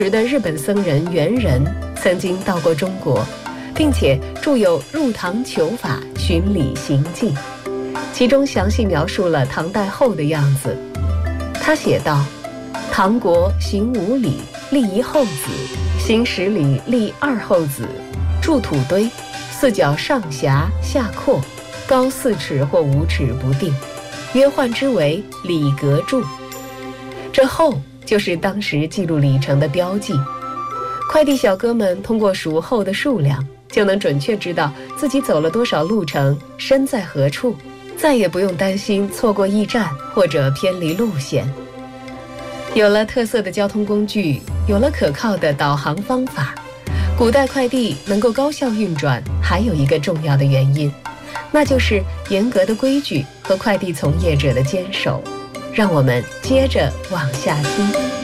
时的日本僧人元仁曾经到过中国，并且著有《入唐求法巡礼行记》，其中详细描述了唐代后的样子。他写道：唐国行5礼，立1后子；行10礼，立2后子。筑土堆，4角上狭下阔，高4尺或5尺不定，约唤之为礼格柱。这后就是当时记录里程的标记。快递小哥们通过数后的数量，就能准确知道自己走了多少路程，身在何处，再也不用担心错过驿站或者偏离路线。有了特色的交通工具，有了可靠的导航方法，古代快递能够高效运转，还有一个重要的原因，那就是严格的规矩和快递从业者的坚守。让我们接着往下听。